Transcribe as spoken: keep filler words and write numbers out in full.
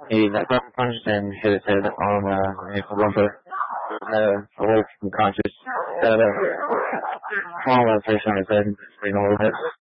He got broken punched and hit his head on uh, the ankle bumper. Uh, awake from conscious. Got a small rotation on his head, bleeding a little bit.